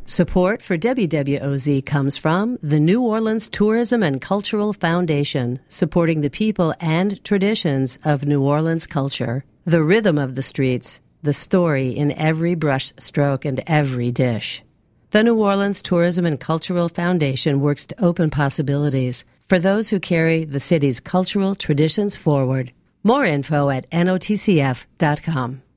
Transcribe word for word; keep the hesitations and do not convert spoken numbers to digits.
Support for W W O Z comes from the New Orleans Tourism and Cultural Foundation, supporting the people and traditions of New Orleans culture. The rhythm of the streets, the story in every brush stroke and every dish. The New Orleans Tourism and Cultural Foundation works to open possibilities for those who carry the city's cultural traditions forward. More info at N O T C F dot com.